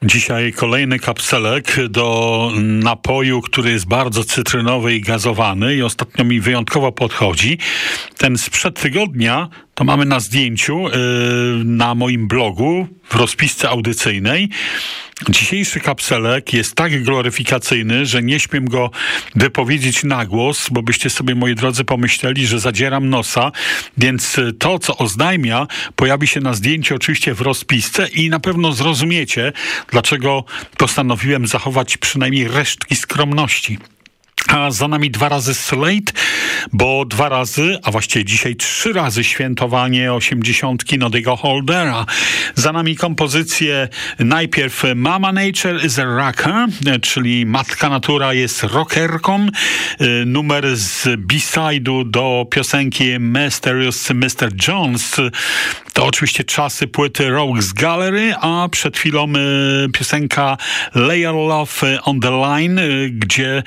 Dzisiaj kolejny kapselek do napoju, który jest bardzo cytrynowy i gazowany i ostatnio mi wyjątkowo podchodzi. Ten sprzed tygodnia to mamy na zdjęciu na moim blogu w rozpisce audycyjnej. Dzisiejszy kapselek jest tak gloryfikacyjny, że nie śmiem go wypowiedzieć na głos, bo byście sobie, moi drodzy, pomyśleli, że zadzieram nosa, więc to, co oznajmia, pojawi się na zdjęciu oczywiście w rozpisce i na pewno zrozumiecie, dlaczego postanowiłem zachować przynajmniej resztki skromności. A za nami 2 razy Slade, bo 2 razy, a właściwie dzisiaj 3 razy świętowanie 80 Noddy'ego Holdera. Za nami kompozycje najpierw Mama Nature is a Rocker, czyli Matka Natura jest rockerką. Numer z B-side'u do piosenki Mysterious Mr. Jones. To oczywiście czasy płyty Rogues Gallery, a przed chwilą piosenka Lay Your Love on the Line, gdzie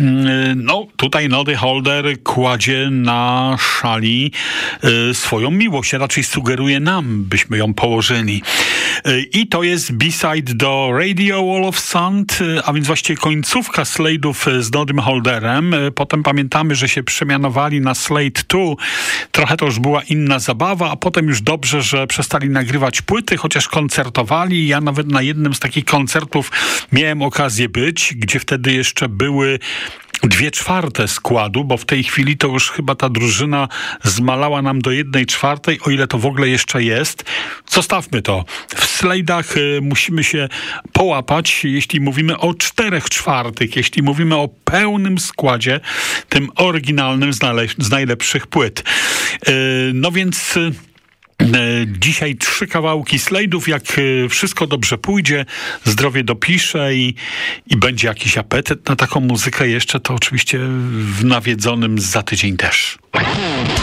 tutaj Noddy Holder kładzie na szali swoją miłość, raczej sugeruje nam, byśmy ją położyli. I to jest B-side do Radio Wall of Sound, a więc właściwie końcówka Slade'ów z Noddym Holderem. Potem pamiętamy, że się przemianowali na Slade 2. Trochę to już była inna zabawa, a potem już dobrze, że przestali nagrywać płyty, chociaż koncertowali. Ja nawet na jednym z takich koncertów miałem okazję być, gdzie wtedy jeszcze były 2/4 składu, bo w tej chwili to już chyba ta drużyna zmalała nam do 1/4, o ile to w ogóle jeszcze jest. Zostawmy to. W slajdach musimy się połapać, jeśli mówimy o 4/4, jeśli mówimy o pełnym składzie, tym oryginalnym z najlepszych płyt. No więc dzisiaj 3 kawałki slajdów. Jak wszystko dobrze pójdzie, zdrowie dopiszę i będzie jakiś apetyt na taką muzykę jeszcze, to oczywiście w nawiedzonym za tydzień też.